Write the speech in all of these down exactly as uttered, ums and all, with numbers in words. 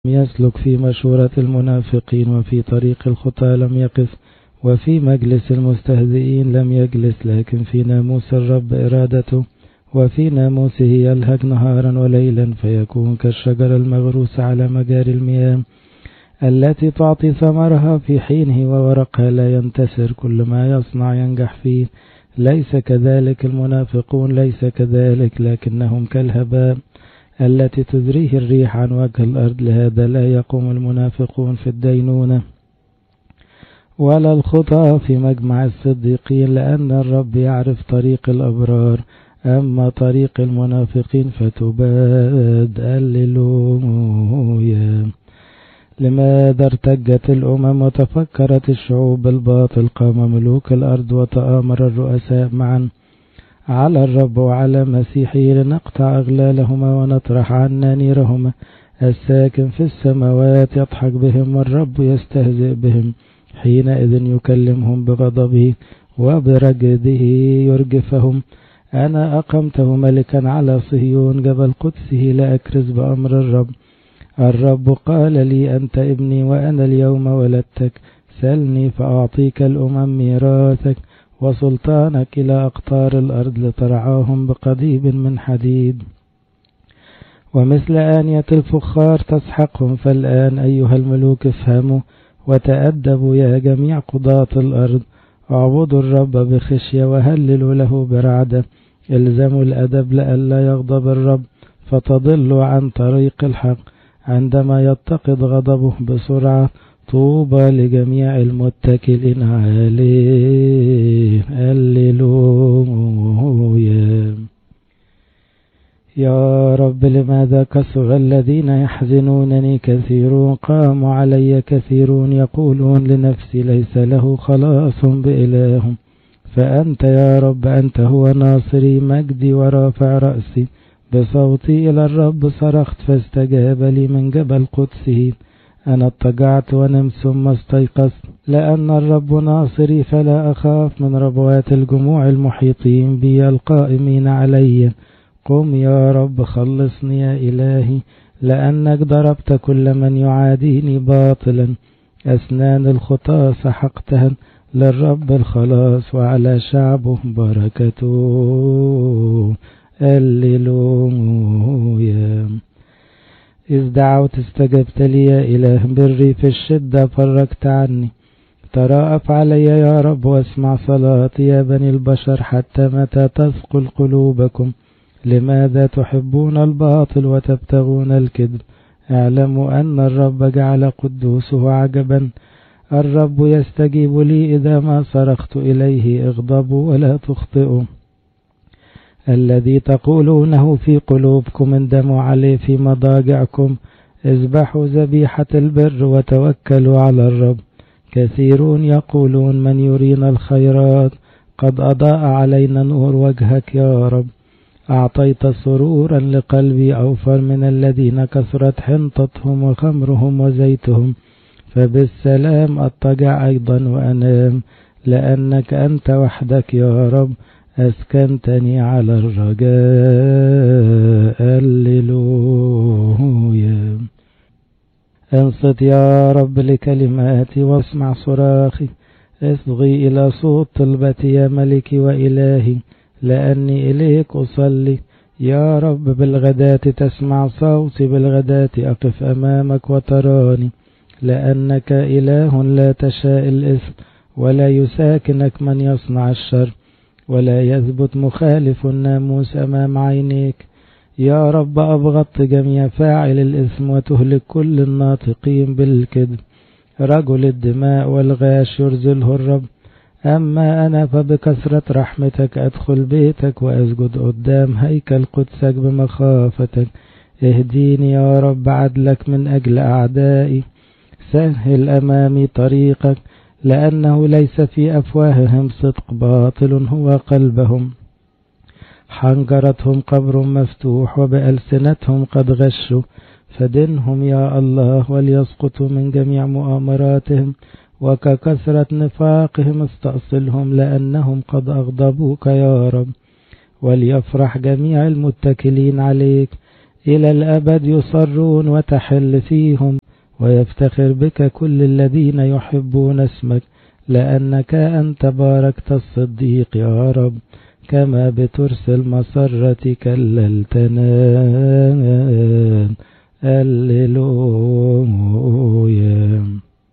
يسلك في مشورة المنافقين، وفي طريق الخطى لم يقف، وفي مجلس المستهزئين لم يجلس، لكن في ناموس الرب إرادته، وفي ناموسه يلهج نهارا وليلا، فيكون كالشجر المغروس على مجاري المياه التي تعطي ثمرها في حينه، وورقها لا ينتسر، كل ما يصنع ينجح فيه. ليس كذلك المنافقون، ليس كذلك، لكنهم كالهباء التي تزريه الريح عن وجه الأرض. لهذا لا يقوم المنافقون في الدينونة ولا الخطأ في مجمع الصديقين، لأن الرب يعرف طريق الأبرار، أما طريق المنافقين فتباد. هللويا. لماذا ارتجت الأمم وتفكرت الشعوب بالباطل؟ قام ملوك الأرض وتآمر الرؤساء معا على الرب وعلى مسيحه لنقطع أغلالهما ونطرح عنا نيرهما. الساكن في السماوات يضحك بهم، والرب يستهزئ بهم. حينئذ يكلمهم بغضبه وبرجده يرجفهم. أنا أقمته ملكا على صهيون جبل قدسه، لأكرز بأمر الرب. الرب قال لي: أنت ابني وأنا اليوم ولدتك، سلني فأعطيك الأمم ميراثك وسلطانك إلى أقطار الأرض، لترعاهم بقضيب من حديد ومثل آنية الفخار تسحقهم. فالآن أيها الملوك افهموا وتأدبوا يا جميع قضاة الأرض، اعبدوا الرب بخشية وهللوا له برعدة. الزموا الأدب لئلا يغضب الرب فتضلوا عن طريق الحق عندما يتقد غضبه بسرعة. طوبى لجميع المتكلين عليه. هللويا. يا رب لماذا كثر الذين يحزنونني؟ كثيرون قاموا علي، كثيرون يقولون لنفسي ليس له خلاص بإله. فأنت يا رب، أنت هو ناصري، مجدي ورافع رأسي. بصوتي إلى الرب صرخت فاستجاب لي من جبل قدسه. أنا اضطجعت ونمت ثم استيقظت، لأن الرب ناصري فلا أخاف من ربوات الجموع المحيطين بي القائمين علي. قم يا رب خلصني يا إلهي، لأنك ضربت كل من يعاديني باطلا. أسنان الخطاة سحقتها، للرب الخلاص وعلى شعبه بركته. هللويا. إذ دعوت استجبت لي يا إله، بري في الشدة فرجت عني. تراءف علي يا رب واسمع صلاتي يا بني البشر. حتى متى تثقل قلوبكم؟ لماذا تحبون الباطل وتبتغون الكذب؟ اعلموا أن الرب جعل قدوسه عجبا. الرب يستجيب لي إذا ما صرخت إليه. اغضبوا ولا تخطئوا. الذي تقولونه في قلوبكم اندموا عليه في مضاجعكم. اذبحوا ذبيحة البر وتوكلوا على الرب. كثيرون يقولون من يرينا الخيرات. قد أضاء علينا نور وجهك يا رب. أعطيت سرورا لقلبي أوفر من الذين كثرت حنطتهم وخمرهم وزيتهم. فبالسلام أضطجع أيضا وأنام، لأنك أنت وحدك يا رب أسكنتني على الرجاء. هللويا. انصت يا رب لكلماتي واسمع صراخي. اصغي إلى صوت طلبتي يا ملكي وإلهي، لأني إليك أصلي. يا رب بالغداة تسمع صوتي، بالغداة أقف أمامك وتراني. لأنك إله لا تشاء الإثم، ولا يساكنك من يصنع الشر، ولا يثبت مخالف الناموس أمام عينيك. يا رب أبغضت جميع فاعل الإثم وتهلك كل الناطقين بالكذب. رجل الدماء والغاش يرزله الرب. أما أنا فبكثرة رحمتك أدخل بيتك وأسجد قدام هيكل قدسك بمخافتك. اهديني يا رب عدلك من أجل أعدائي. سهل أمامي طريقك، لأنه ليس في أفواههم صدق، باطل هو قلبهم. حنجرتهم قبر مفتوح، وبألسنتهم قد غشوا. فدنهم يا الله وليسقطوا من جميع مؤامراتهم، وككثرة نفاقهم استأصلهم، لأنهم قد أغضبوك يا رب. وليفرح جميع المتكلين عليك. إلى الأبد يصرون وتحل فيهم، ويفتخر بك كل الذين يحبون اسمك، لأنك أنت باركت الصديق يا رب، كما بترسل مسرة كللتنا. هللويا.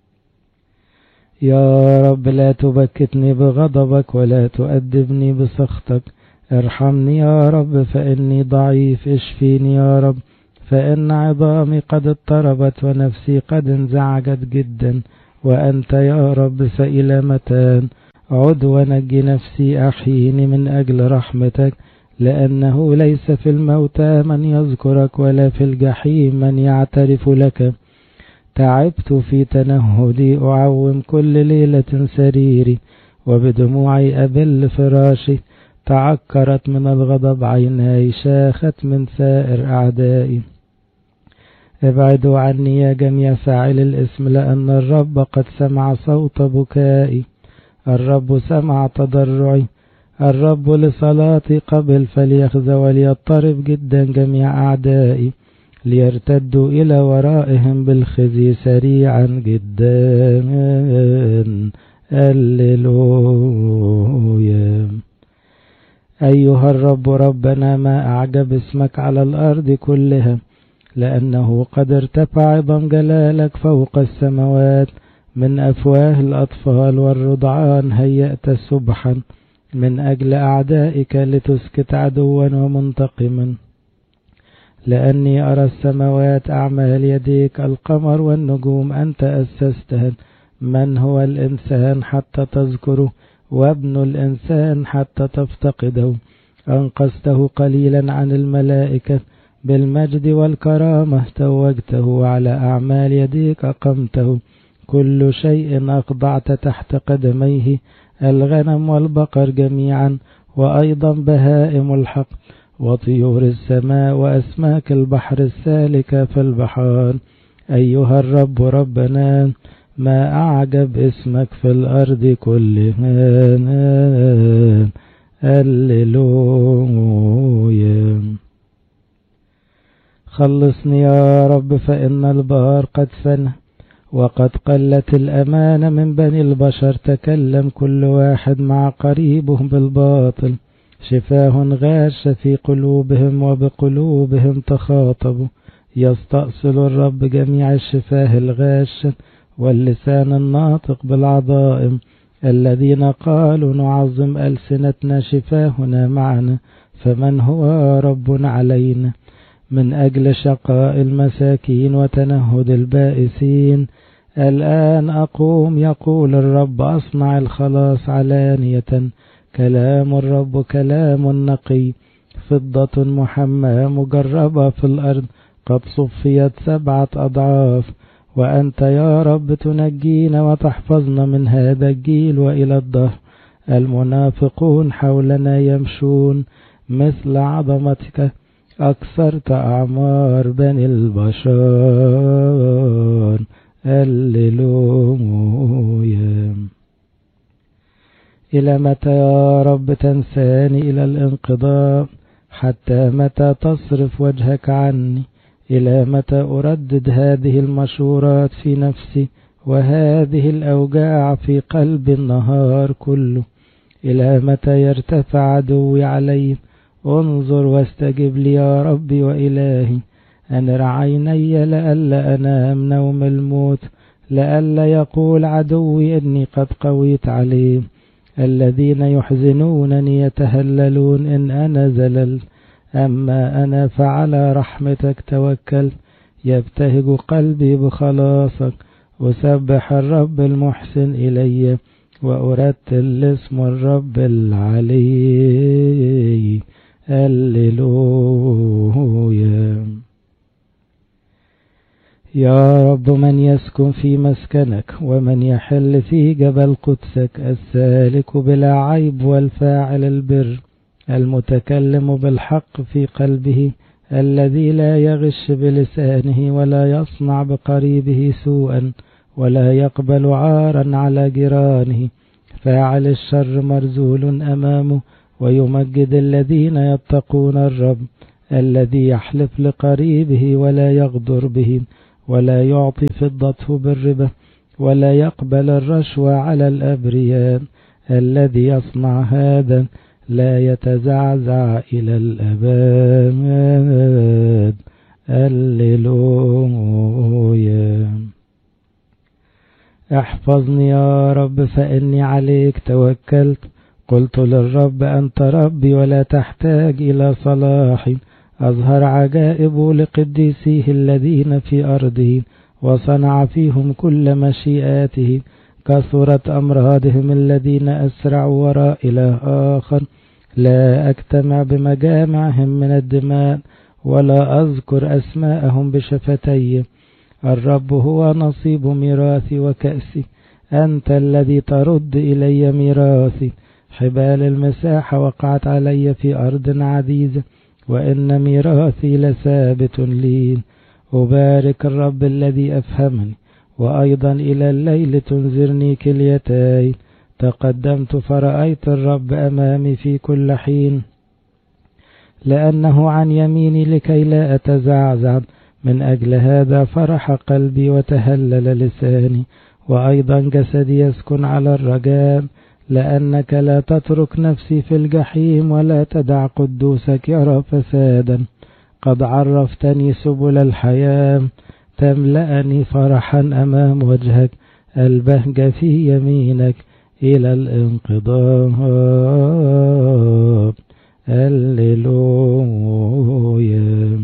يا رب لا تبكتني بغضبك ولا تؤدبني بسخطك، ارحمني يا رب فإني ضعيف، اشفيني يا رب فإن عظامي قد اضطربت ونفسي قد انزعجت جدا، وأنت يا رب فإلى متى؟ عد ونجي نفسي، أحييني من أجل رحمتك، لأنه ليس في الموتى من يذكرك ولا في الجحيم من يعترف لك. تعبت في تنهدي، أعوم كل ليلة سريري، وبدموعي أبل فراشي، تعكرت من الغضب عيناي، شاخت من سائر أعدائي. ابعدوا عني يا جميع فاعل الاسم، لأن الرب قد سمع صوت بكائي، الرب سمع تضرعي، الرب لصلاتي قبل، فليخزى وليضطرب جدا جميع أعدائي، ليرتدوا إلى ورائهم بالخزي سريعا جدا. هللويا. أيها الرب ربنا، ما أعجب اسمك على الأرض كلها، لأنه قد ارتفع عظم جلالك فوق السماوات. من أفواه الأطفال والرضعان هيأت سبحا، من أجل أعدائك لتسكت عدوا ومنتقما. لأني أرى السماوات أعمال يديك، القمر والنجوم أنت أسستها. من هو الإنسان حتى تذكره، وابن الإنسان حتى تفتقده؟ أنقذته قليلا عن الملائكة، بالمجد والكرامة توجته، على أعمال يديك أقمته. كل شيء أخضعت تحت قدميه، الغنم والبقر جميعا، وأيضا بهائم الحق، وطيور السماء، وأسماك البحر السالكة في البحار. أيها الرب ربنا، ما أعجب اسمك في الأرض كلها. هللويا. خلصني يا رب فإن البار قد فنى، وقد قلت الأمان من بني البشر. تكلم كل واحد مع قريبه بالباطل، شفاه غاش في قلوبهم، وبقلوبهم تخاطبوا. يستأصل الرب جميع الشفاه الغاش، واللسان الناطق بالعظائم. الذين قالوا نعظم ألسنتنا، شفاهنا معنا، فمن هو رب علينا؟ من أجل شقاء المساكين وتنهد البائسين، الآن أقوم يقول الرب، أصنع الخلاص علانية. كلام الرب كلام نقي، فضة محماة مجربة في الأرض، قد صفيت سبعة أضعاف. وأنت يا رب تنجينا وتحفظنا من هذا الجيل وإلى الدهر. المنافقون حولنا يمشون، مثل عظمتك أكثرت أعمار بني البشر. هللويا. إلى متى يا رب تنساني إلى الانقضاء؟ حتى متى تصرف وجهك عني؟ إلى متى أردد هذه المشورات في نفسي، وهذه الأوجاع في قلب النهار كله؟ إلى متى يرتفع عدوي علي؟ انظر واستجب لي يا ربي وإلهي. أنر عيني لئلا أنام نوم الموت، لئلا يقول عدوي إني قد قويت عليه. الذين يحزنونني يتهللون إن أنا زللت، أما أنا فعلى رحمتك توكل. يبتهج قلبي بخلاصك، أسبح الرب المحسن إلي، وأرتل اسم الرب العلي. هللويا. يا رب من يسكن في مسكنك، ومن يحل في جبل قدسك؟ السالك بلا عيب والفاعل البر، المتكلم بالحق في قلبه، الذي لا يغش بلسانه، ولا يصنع بقريبه سوءا، ولا يقبل عارا على جيرانه. فاعل الشر مرزول أمامه، ويمجد الذين يتقون الرب. الذي يحلف لقريبه ولا يغدر به ولا يعطي فضته بالربا ولا يقبل الرشوة على الأبرياء، الذي يصنع هذا لا يتزعزع إلى الأبد. هللويا. احفظني يا رب فإني عليك توكلت، قلت للرب أنت ربي ولا تحتاج إلى صلاحي. أظهر عجائب لقديسيه الذين في أرضه وصنع فيهم كل مشيئاته. كثرت أمراضهم الذين أسرعوا وراء إله آخر. لا أجتمع بمجامعهم من الدماء ولا أذكر أسماءهم بشفتي. الرب هو نصيب ميراثي وكأسي، أنت الذي ترد إلي ميراثي. حبال المساحة وقعت علي في أرض عزيزة، وإن ميراثي لثابت لي. أبارك الرب الذي أفهمني، وأيضا إلى الليل تنذرني كليتاي. تقدمت فرأيت الرب أمامي في كل حين، لأنه عن يميني لكي لا أتزعزع. من أجل هذا فرح قلبي وتهلل لساني، وأيضا جسدي يسكن على الرجاء. لأنك لا تترك نفسي في الجحيم ولا تدع قدوسك يرى فسادا. قد عرفتني سبل الحياة، تملأني فرحا أمام وجهك. البهجة في يمينك إلى الانقضاء. هللويا.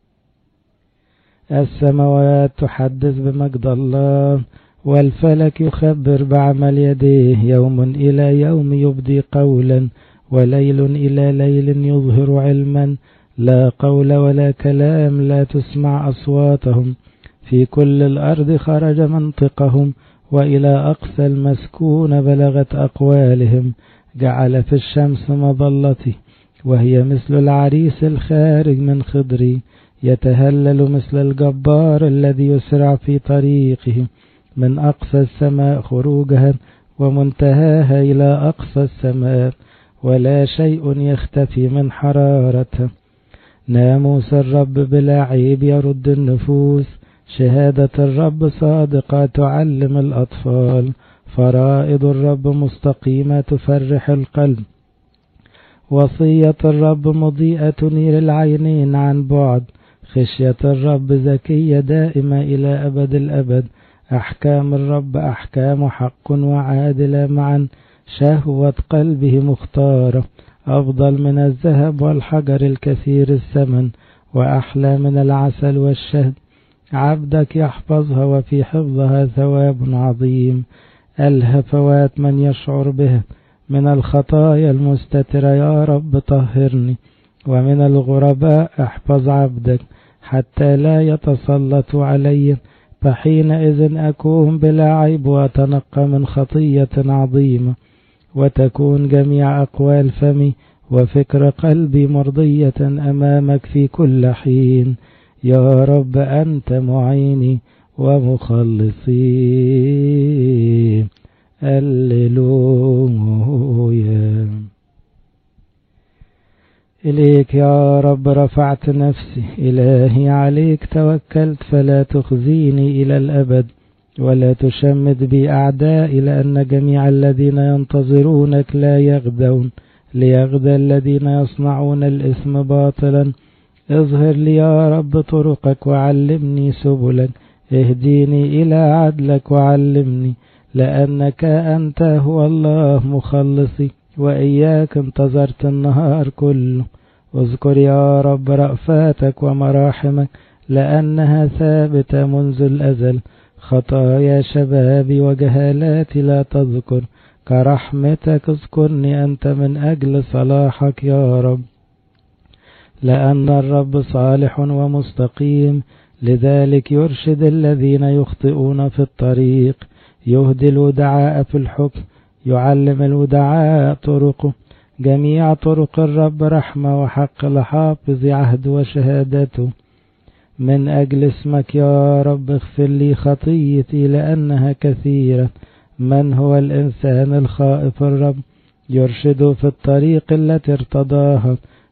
السماوات تحدث بمجد الله، والفلك يخبر بعمل يديه. يوم إلى يوم يبدي قولا، وليل إلى ليل يظهر علما. لا قول ولا كلام لا تسمع أصواتهم. في كل الأرض خرج منطقهم، وإلى أقصى المسكون بلغت أقوالهم. جعل في الشمس مظلتي، وهي مثل العريس الخارج من خضري. يتهلل مثل الجبار الذي يسرع في طريقه. من أقصى السماء خروجها، ومنتهاها إلى أقصى السماء، ولا شيء يختفي من حرارتها. ناموس الرب بلا عيب يرد النفوس. شهادة الرب صادقة تعلم الأطفال. فرائض الرب مستقيمة تفرح القلب. وصية الرب مضيئة تنير العينين عن بعد. خشية الرب زكية دائمة إلى أبد الأبد. أحكام الرب أحكام حق وعادلة معا. شهوة قلبه مختارة، أفضل من الذهب والحجر الكثير الثمن، وأحلى من العسل والشهد. عبدك يحفظها، وفي حفظها ثواب عظيم. الهفوات من يشعر بها من الخطايا المستترة. يا رب طهرني، ومن الغرباء احفظ عبدك، حتى لا يتسلط علي. فحينئذ أكون بلا عيب، وأتنقى من خطية عظيمة. وتكون جميع أقوال فمي وفكر قلبي مرضية أمامك في كل حين. يا رب أنت معيني ومخلصي. هللويا. إليك يا رب رفعت نفسي، إلهي عليك توكلت. فلا تخزيني إلى الأبد، ولا تشمت بي أعدائي. لأن جميع الذين ينتظرونك لا يغدون، ليغدى الذين يصنعون الإثم باطلا. اظهر لي يا رب طرقك وعلمني سبلك. اهديني إلى عدلك وعلمني، لأنك أنت هو الله مخلصي، وإياك انتظرت النهار كله. اذكر يا رب رأفاتك ومراحمك، لأنها ثابتة منذ الأزل. خطايا شبابي وجهالاتي لا تذكر. كرحمتك اذكرني أنت من أجل صلاحك يا رب. لأن الرب صالح ومستقيم، لذلك يرشد الذين يخطئون في الطريق. يهدي الودعاء في الحكم، يعلم الودعاء طرقه. جميع طرق الرب رحمة وحق لحافظ عهد وشهادته. من أجل اسمك يا رب اغفر لي خطيتي، لأنها كثيرة. من هو الإنسان الخائف الرب؟ يرشده في الطريق التي ارتضاها.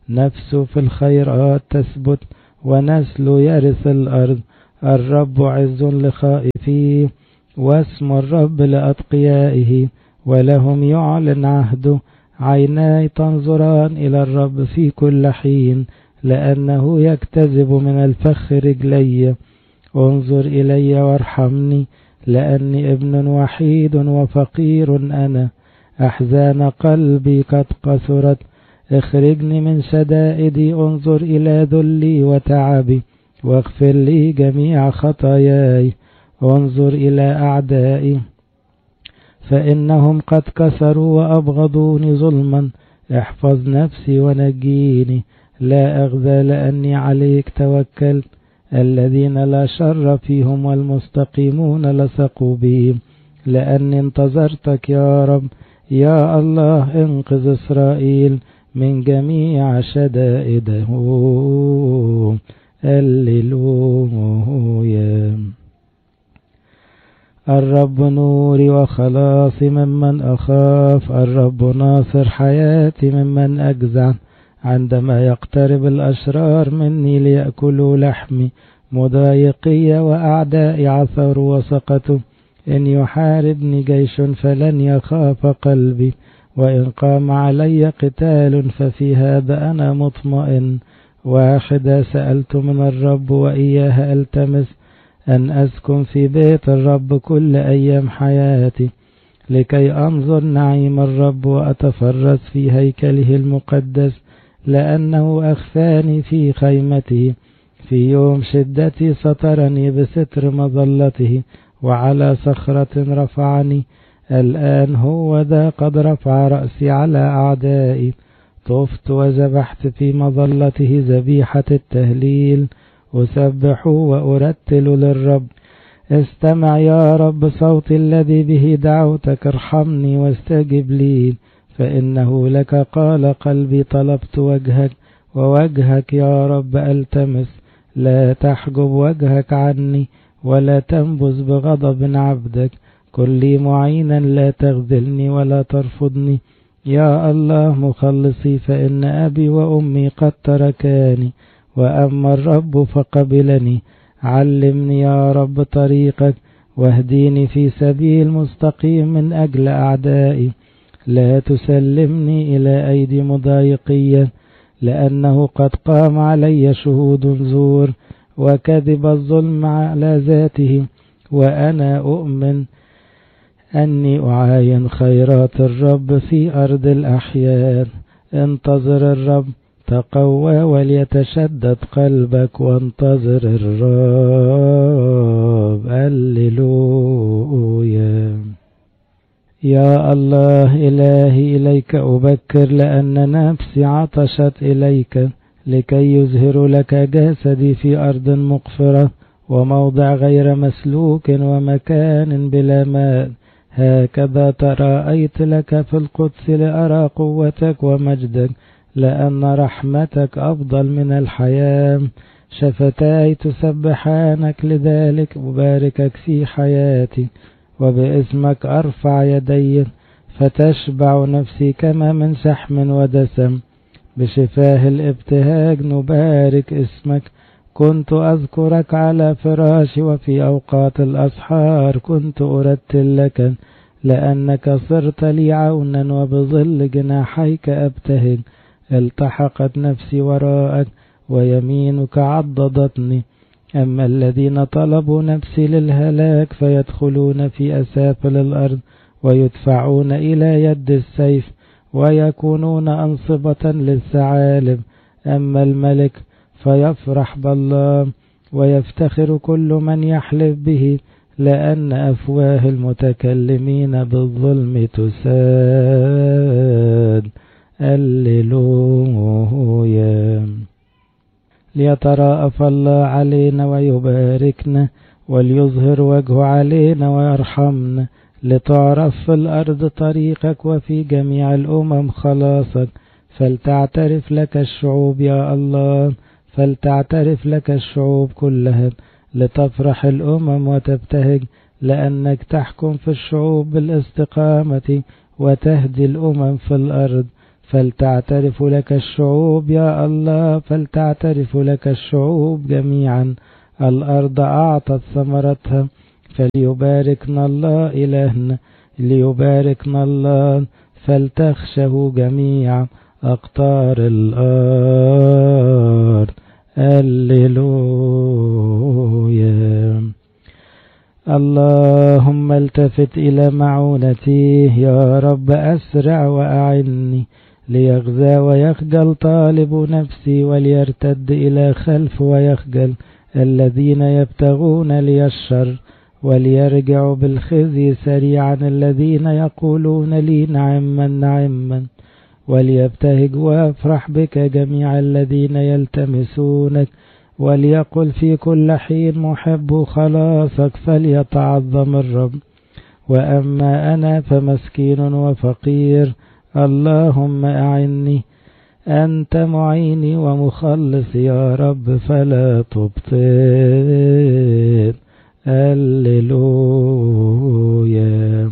نفسه في الخيرات تثبت ونسله يرث الأرض. الرب عز لخائفيه واسم الرب لأتقيائه، ولهم يعلن عهده. عيناي تنظران إلى الرب في كل حين، لأنه يكتذب من الفخ رجلي. انظر إلي وارحمني، لأني ابن وحيد وفقير أنا. أحزان قلبي قد قصرت، اخرجني من شدائدي. انظر إلى ذلي وتعبي، واغفر لي جميع خطاياي. انظر إلى أعدائي، فإنهم قد كسروا وأبغضوني ظلما. احفظ نفسي ونجيني، لا أغذى لأني عليك توكلت. الذين لا شر فيهم والمستقيمون لصقوا بهم، لأني انتظرتك يا رب. يا الله انقذ إسرائيل من جميع شدائده. هللويا. الرب نوري وخلاصي ممن أخاف. الرب ناصر حياتي ممن أجزع. عندما يقترب الأشرار مني ليأكلوا لحمي، مضايقي وأعدائي عثروا وسقطوا. إن يحاربني جيش فلن يخاف قلبي، وإن قام علي قتال ففي هذا أنا مطمئن. واحدة سألت من الرب وإياها ألتمس، أن أسكن في بيت الرب كل أيام حياتي، لكي أنظر نعيم الرب وأتفرس في هيكله المقدس. لأنه أخفاني في خيمته، في يوم شدتي سترني بستر مظلته، وعلى صخرة رفعني. الآن هو ذا قد رفع رأسي على أعدائي. طفت وذبحت في مظلته ذبيحة التهليل. أسبح وأرتل للرب. استمع يا رب صوتي الذي به دعوتك. ارحمني واستجب لي، فإنه لك قال قلبي طلبت وجهك. ووجهك يا رب ألتمس، لا تحجب وجهك عني، ولا تنبذ بغضب عبدك. كن لي معينا لا تخذلني ولا ترفضني. يا الله مخلصي، فإن أبي وأمي قد تركاني، وأما الرب فقبلني. علمني يا رب طريقك، واهديني في سبيل مستقيم من أجل أعدائي. لا تسلمني إلى أيدي مضايقية، لأنه قد قام علي شهود زور، وكذب الظلم على ذاته. وأنا أؤمن أني أعاين خيرات الرب في أرض الأحياء. انتظر الرب، تقوى وليتشدد قلبك، وانتظر الرب. هللويا. يا الله إلهي إليك أبكر، لأن نفسي عطشت إليك، لكي يظهر لك جسدي في أرض مقفرة، وموضع غير مسلوك، ومكان بلا ماء. هكذا تراءيت لك في القدس لأرى قوتك ومجدك، لأن رحمتك أفضل من الحياة. شفتاي تسبحانك، لذلك أباركك في حياتي، وباسمك أرفع يدي، فتشبع نفسي كما من شحم ودسم. بشفاه الابتهاج نبارك اسمك. كنت أذكرك على فراشي، وفي أوقات الأسحار كنت أرتل لك، لأنك صرت لي عونا، وبظل جناحيك أبتهج. التحقت نفسي وراءك، ويمينك عضدتني. أما الذين طلبوا نفسي للهلاك فيدخلون في أسافل الأرض، ويدفعون إلى يد السيف، ويكونون أنصبة للثعالب. أما الملك فيفرح بالله، ويفتخر كل من يحلف به، لأن أفواه المتكلمين بالظلم تساد. هللويا. ليتراءف الله علينا ويباركنا، وليظهر وجهه علينا ويرحمنا. لتعرف في الأرض طريقك، وفي جميع الأمم خلاصك. فلتعترف لك الشعوب يا الله، فلتعترف لك الشعوب كلها. لتفرح الأمم وتبتهج، لأنك تحكم في الشعوب بالاستقامة، وتهدي الأمم في الأرض. فلتعترف لك الشعوب يا الله، فلتعترف لك الشعوب جميعا. الأرض أعطت ثمرتها، فليباركنا الله إلهنا، ليباركنا الله. فلتخشه جميع أقطار الأرض. هللويا. اللهم التفت إلى معونتي يا رب، أسرع وأعني، ليغزى ويخجل طالب نفسي، وليرتد إلى خلف ويخجل الذين يبتغون لي الشر، وليرجعوا بالخزي سريعا الذين يقولون لي نعما نعما. وليبتهج وافرح بك جميع الذين يلتمسونك، وليقل في كل حين محب خلاصك، فليتعظم الرب. وأما أنا فمسكين وفقير، اللهم أعني، أنت معيني ومخلصي يا رب، فلا تبطل. هللويا.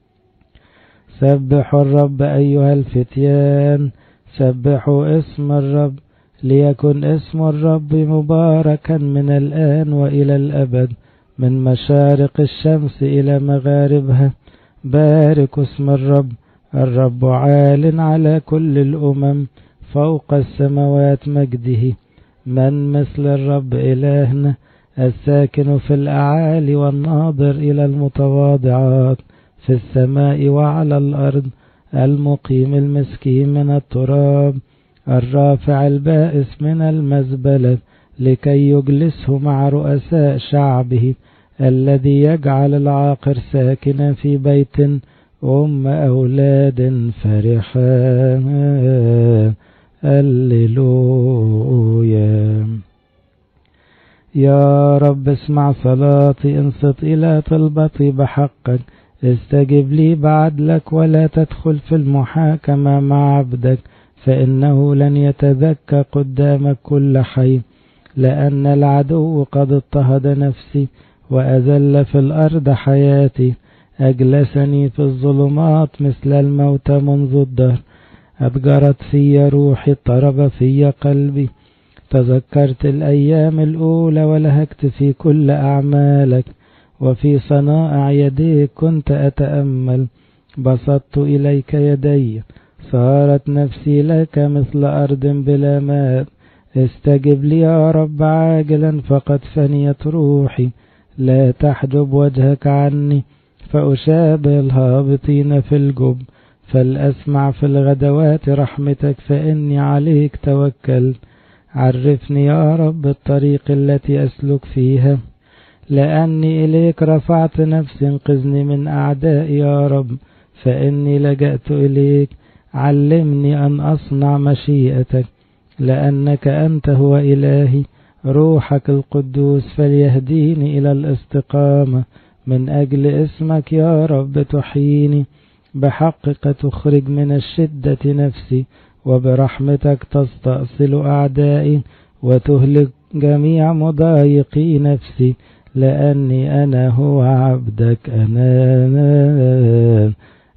سبحوا الرب أيها الفتيان، سبحوا اسم الرب، ليكن اسم الرب مباركا من الآن وإلى الأبد، من مشارق الشمس إلى مغاربها. بارك اسم الرب. الرب عال على كل الأمم، فوق السماوات مجده. من مثل الرب إلهنا، الساكن في الأعالي والناظر إلى المتواضعات، في السماء وعلى الأرض، المقيم المسكين من التراب، الرافع البائس من المزبلة، لكي يجلسه مع رؤساء شعبه، الذي يجعل العاقر ساكنا في بيت أم أولاد فرحا. هللويا. يا رب اسمع صلاتي، انصت إلى طلبتي بحقك، استجب لي بعدلك، ولا تدخل في المحاكمة مع عبدك، فإنه لن يتذكى قدامك كل حي. لأن العدو قد اضطهد نفسي، وأذل في الأرض حياتي. أجلسني في الظلمات مثل الموت منذ الدهر. أتجرت في روحي، اضطرب في قلبي. تذكرت الأيام الأولى، ولهجت في كل أعمالك، وفي صنائع يديك كنت أتأمل. بسطت إليك يدي، صارت نفسي لك مثل أرض بلا ماء. استجب لي يا رب عاجلا، فقد فنيت روحي. لا تحجب وجهك عني، فأشابه الهابطين في الجب. فلأسمع في الغدوات رحمتك، فإني عليك توكلت. عرفني يا رب الطريق التي أسلك فيها، لأني إليك رفعت نفسي. انقذني من أعدائي يا رب، فإني لجأت إليك. علمني أن أصنع مشيئتك، لأنك أنت هو إلهي. روحك القدوس فليهديني إلى الاستقامة. من أجل اسمك يا رب تحييني، بحقك تخرج من الشدة نفسي، وبرحمتك تستأصل أعدائي، وتهلك جميع مضايقي نفسي. لأني أنا هو عبدك أنا.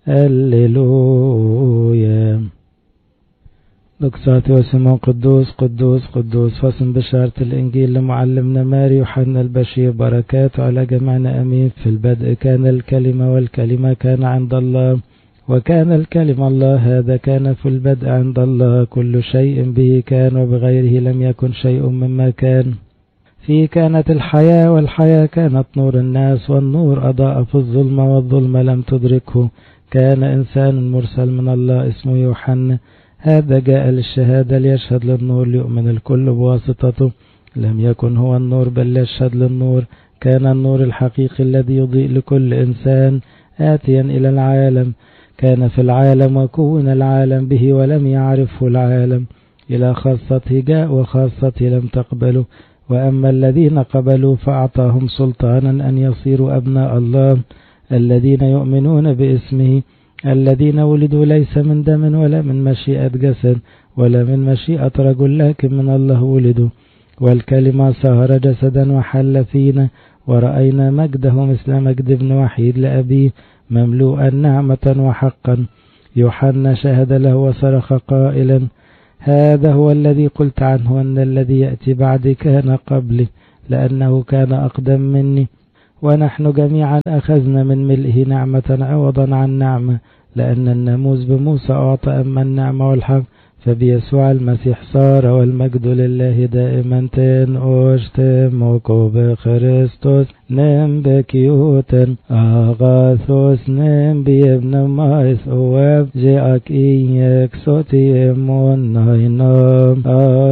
هللويا. دكساتي وسمون قدوس قدوس قدوس. فصل بشارة الإنجيل لمعلمنا ماري يوحنا البشير، بركاته على جميعنا أمين. في البدء كان الكلمة، والكلمة كان عند الله، وكان الكلمة الله. هذا كان في البدء عند الله. كل شيء به كان، وبغيره لم يكن شيء مما كان. فيه كانت الحياة، والحياة كانت نور الناس، والنور أضاء في الظلمة، والظلمة لم تدركه. كان إنسان مرسل من الله اسمه يوحنا، هذا جاء للشهادة، ليشهد للنور، ليؤمن الكل بواسطته. لم يكن هو النور، بل يشهد للنور. كان النور الحقيقي الذي يضيء لكل إنسان آتيا إلى العالم. كان في العالم، وكون العالم به، ولم يعرفه العالم. إلى خاصته جاء، وخاصته لم تقبله. وأما الذين قبلوا فأعطاهم سلطانا أن يصيروا أبناء الله، الذين يؤمنون باسمه، الذين ولدوا ليس من دم، ولا من مشيئة جسد، ولا من مشيئة رجل، لكن من الله ولدوا. والكلمة صار جسدا وحل فينا، ورأينا مجده مثل مجد ابن وحيد لأبيه، مملوءا نعمة وحقا. يوحنا شهد له وصرخ قائلا: هذا هو الذي قلت عنه أن الذي يأتي بعدي كان قبلي، لأنه كان أقدم مني. ونحن جميعا أخذنا من ملئه نعمة عوضا عن نعمة، لأن الناموس بموسى أعطى، أما النعمة والحق فبيسوع المسيح صار. والمجد لله دائما تن أشتمكو بخريستوس نم بكيوتن أغاثوس نم بيبن مايس أواب جاك إياك صوتي أمون ناينام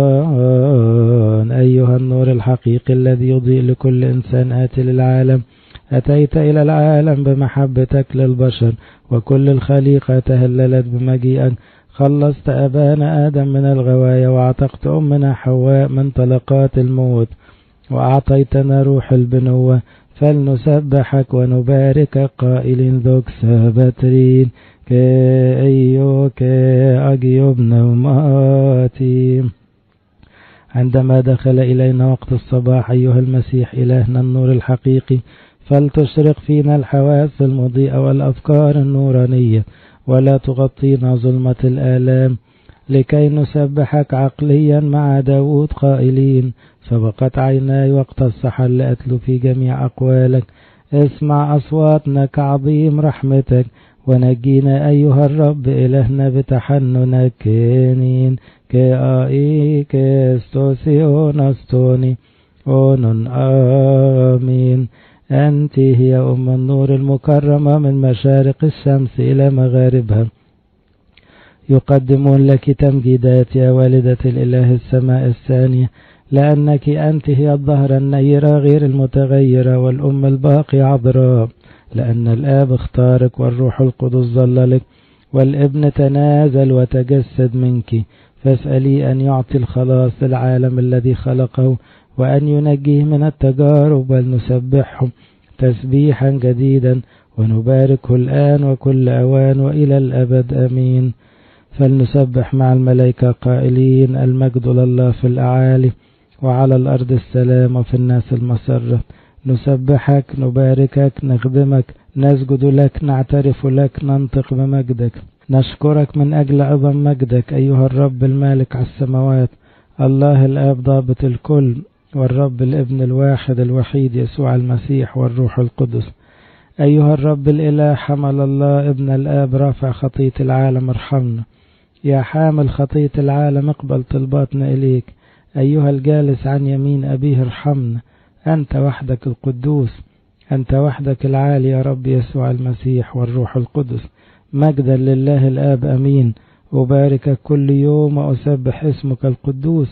آن. أيها النور الحقيقي الذي يضيء لكل إنسان آتي للعالم، أتيت إلى العالم بمحبتك للبشر، وكل الخليقة تهللت بمجيئك. خلصت أبانا آدم من الغواية، وأعتقت أمنا حواء من طلقات الموت، وأعطيتنا روح البنوة. فلنسبحك ونباركك قائلين ذوك سابترين كأيو كأجيب نوماتي. عندما دخل إلينا وقت الصباح أيها المسيح إلهنا النور الحقيقي، فلتشرق فينا الحواس المضيئة والأفكار النورانية، ولا تغطينا ظلمة الآلام، لكي نسبحك عقليا مع داود قائلين: سبقت عيناي وقت السحر لأتلو في جميع أقوالك. اسمع أصواتنا كعظيم رحمتك، ونجينا أيها الرب إلهنا بتحننك. كينين كآي كستوسيون أستوني أونن آمين. أنت هي أم النور المكرمة من مشارق الشمس إلى مغاربها. يقدمون لك تمجيدات يا والدة الإله السماء الثانية، لأنك أنت هي الظهر النيرة غير المتغيرة، والأم الباقي عذراء، لأن الآب اختارك والروح القدس ظللك، والابن تنازل وتجسد منك. فاسألي أن يعطي الخلاص للعالم الذي خلقه، وأن ينجيه من التجارب، ولنسبحه تسبيحا جديدا ونباركه الآن وكل أوان وإلى الأبد آمين. فلنسبح مع الملائكة قائلين: المجد لله في الأعالي، وعلى الأرض السلام، وفي الناس المسرة. نسبحك، نباركك، نخدمك، نسجد لك، نعترف لك، ننطق بمجدك، نشكرك من أجل عظم مجدك أيها الرب المالك على السماوات، الله الآب ضابط الكل، والرب الابن الواحد الوحيد يسوع المسيح والروح القدس. أيها الرب الإله حمل الله ابن الآب رافع خطية العالم ارحمنا. يا حامل خطية العالم اقبل طلباتنا إليك. أيها الجالس عن يمين أبيه ارحمنا. أنت وحدك القدوس، أنت وحدك العالي يا رب يسوع المسيح والروح القدس. مجدا لله الآب أمين. أباركك كل يوم وأسبح اسمك القدوس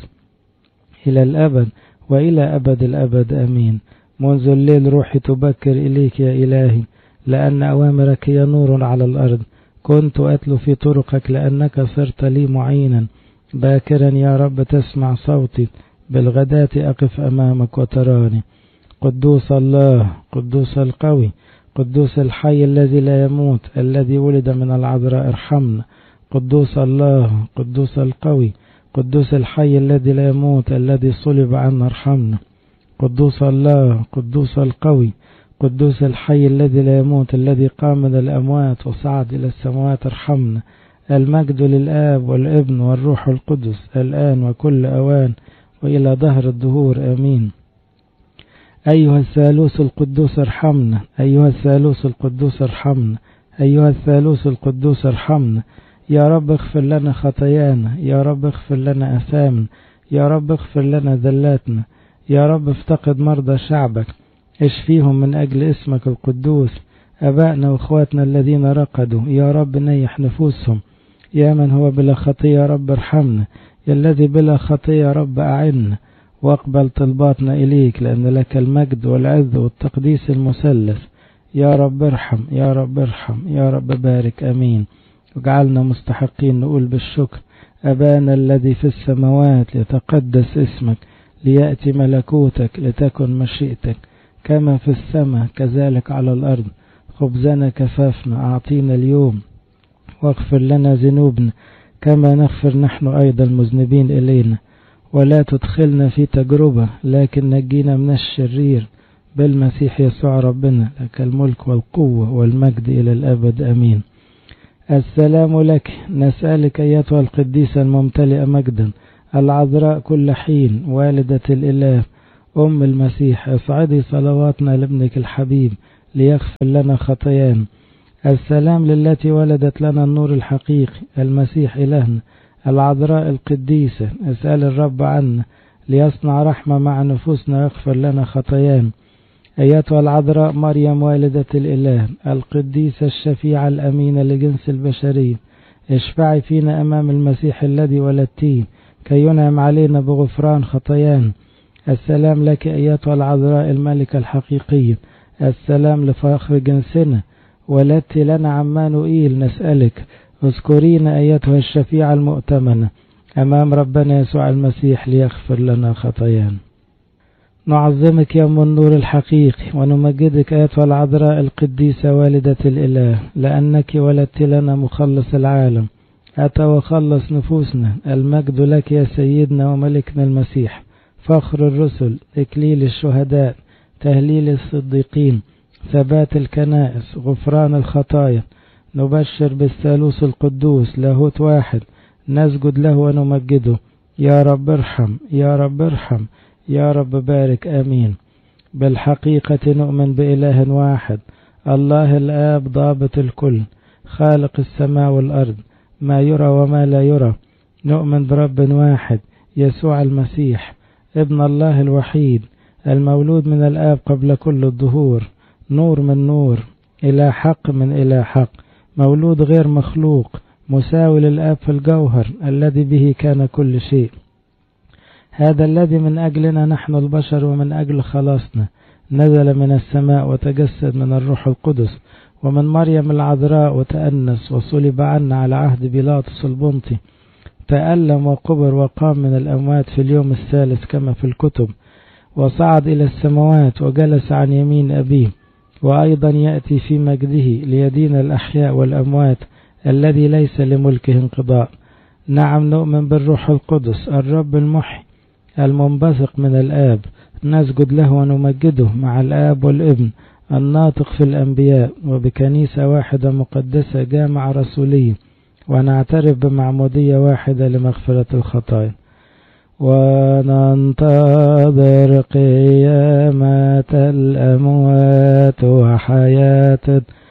إلى الأبد وإلى أبد الأبد أمين. منذ الليل روحي تبكر إليك يا إلهي، لأن أوامرك هي نور على الأرض. كنت أتلو في طرقك لأنك صرت لي معينا. باكرا يا رب تسمع صوتي، بالغداة أقف أمامك وتراني. قدوس الله، قدوس القوي، قدوس الحي الذي لا يموت، الذي ولد من العذراء ارحمنا. قدوس الله، قدوس القوي، قدوس الحي الذي لا يموت، الذي صلب عنا ارحمنا. قدوس الله، قدوس القوي، قدوس الحي الذي لا يموت، الذي قام من الأموات وصعد إلى السماوات ارحمنا. المجد للآب والابن والروح القدس الآن وكل أوان وإلى دهر الدهور آمين. أيها الثالوث القدوس ارحمنا، أيها الثالوث القدوس ارحمنا، أيها الثالوث القدوس ارحمنا. يا رب اغفر لنا خطايانا، يا رب اغفر لنا أثامنا، يا رب اغفر لنا ذلاتنا. يا رب افتقد مرضى شعبك، اشفيهم من أجل اسمك القدوس. أبائنا وإخواتنا الذين رقدوا يا رب نيح نفوسهم. يا من هو بلا خطية يا رب ارحمنا، يا الذي بلا خطية يا رب أعنا، واقبل طلباتنا إليك، لأن لك المجد والعز والتقديس المثلث. يا رب ارحم، يا رب ارحم، يا رب بارك أمين. وجعلنا مستحقين نقول بالشكر: أبانا الذي في السماوات ليتقدس اسمك، ليأتي ملكوتك، لتكن مشيئتك كما في السماء كذلك على الأرض. خبزنا كفافنا أعطينا اليوم، واغفر لنا ذنوبنا كما نغفر نحن أيضا المذنبين إلينا، ولا تدخلنا في تجربة لكن نجينا من الشرير، بالمسيح يسوع ربنا. لك الملك والقوة والمجد إلى الأبد أمين. السلام لك. نسألك أيتها القديسة الممتلئة مجدا العذراء كل حين والدة الإله أم المسيح، اصعدي صلواتنا لابنك الحبيب ليغفر لنا خطايانا. السلام للتي ولدت لنا النور الحقيقي المسيح إلهنا، العذراء القديسة، اسأل الرب عنا ليصنع رحمة مع نفوسنا ويغفر لنا خطايانا. أيتها العذراء مريم والدة الإله القديسة الشفيعة الأمينة لجنس البشرية، اشفعي فينا أمام المسيح الذي ولدتيه كي ينعم علينا بغفران خطايانا. السلام لك أيتها العذراء الملكة الحقيقية، السلام لفخر جنسنا، ولدت لنا عمانوئيل. نسألك اذكرينا أيتها الشفيعة المؤتمنة أمام ربنا يسوع المسيح ليغفر لنا خطايانا. نعظمك يا أم النور الحقيقي ونمجدك أيتها العذراء القديسة والدة الإله، لأنك ولدت لنا مخلص العالم أتى وخلص نفوسنا. المجد لك يا سيدنا وملكنا المسيح، فخر الرسل، إكليل الشهداء، تهليل الصديقين، ثبات الكنائس، غفران الخطايا. نبشر بالثالوث القدوس لاهوت واحد، نسجد له ونمجده. يا رب ارحم، يا رب ارحم، يا رب بارك. آمين. بالحقيقة نؤمن بإله واحد، الله الآب ضابط الكل، خالق السماء والأرض، ما يرى وما لا يرى. نؤمن برب واحد يسوع المسيح ابن الله الوحيد، المولود من الآب قبل كل الظهور، نور من نور، إلى حق من إلى حق، مولود غير مخلوق، مساوي للآب في الجوهر، الذي به كان كل شيء. هذا الذي من أجلنا نحن البشر ومن أجل خلاصنا نزل من السماء وتجسد من الروح القدس ومن مريم العذراء وتأنس وصلب عنا على عهد بيلاطس البنطي، تألم وقبر وقام من الأموات في اليوم الثالث كما في الكتب، وصعد إلى السماوات وجلس عن يمين أبيه، وأيضا يأتي في مجده ليدين الأحياء والأموات الذي ليس لملكه انقضاء. نعم نؤمن بالروح القدس الرب المحي المنبثق من الآب، نسجد له ونمجده مع الآب والابن الناطق في الأنبياء، وبكنيسة واحدة مقدسة جامعة رسولية، ونعترف بمعمودية واحدة لمغفرة الخطايا، وننتظر قيامة الأموات وحياة